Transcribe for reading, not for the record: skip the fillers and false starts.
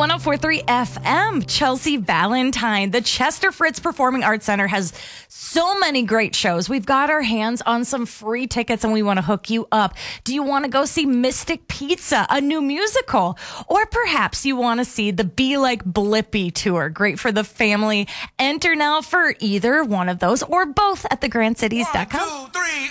104.3 FM, Chelsea Valentine. The Chester Fritz Performing Arts Center has so many great shows. We've got our hands on some free tickets and we want to hook you up. Do you want to go see Mystic Pizza, a new musical? Or perhaps you want to see the Be Like Blippi tour. Great for the family. Enter now for either one of those or both at thegrandcities.com. 1, 2, 3.